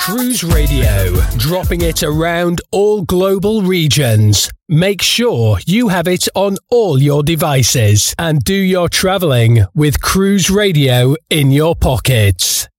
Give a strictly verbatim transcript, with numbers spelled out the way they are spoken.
Cruise Radio, dropping it around all global regions. Make sure you have it on all your devices and do your travelling with Cruise Radio in your pockets.